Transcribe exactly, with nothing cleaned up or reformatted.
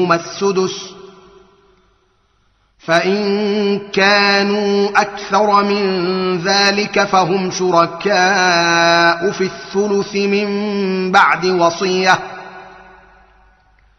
السدس فإن كانوا أكثر من ذلك فهم شركاء في الثلث من بعد وصية